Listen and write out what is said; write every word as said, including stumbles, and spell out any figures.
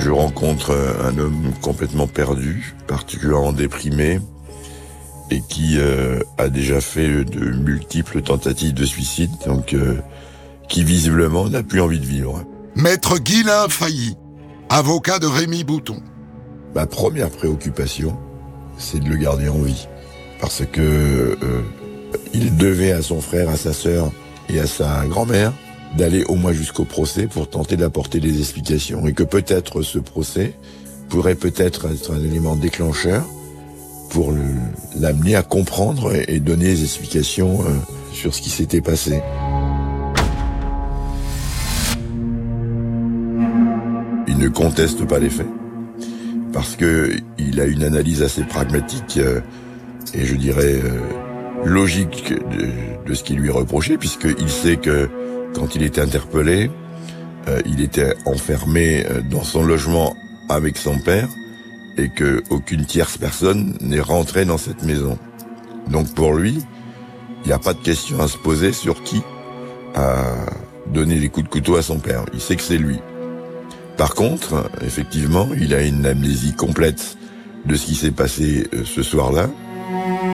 Je rencontre un homme complètement perdu, particulièrement déprimé, et qui euh, a déjà fait de multiples tentatives de suicide, donc euh, qui visiblement n'a plus envie de vivre. Maître Guylain Failly, avocat de Rémy Bouton. Ma première préoccupation, c'est de le garder en vie, parce que euh, il devait à son frère, à sa sœur et à sa grand-mère d'aller au moins jusqu'au procès pour tenter d'apporter des explications, et que peut-être ce procès pourrait peut-être être un élément déclencheur pour le, l'amener à comprendre et, et donner des explications euh, sur ce qui s'était passé. Il ne conteste pas les faits, parce que il a une analyse assez pragmatique euh, et je dirais euh, logique de, de ce qui lui est reproché, puisqu'il sait que quand il était interpellé, euh, il était enfermé dans son logement avec son père et que aucune tierce personne n'est rentrée dans cette maison. Donc pour lui, il n'y a pas de question à se poser sur qui a donné les coups de couteau à son père. Il sait que c'est lui. Par contre, effectivement, il a une amnésie complète de ce qui s'est passé euh, ce soir-là.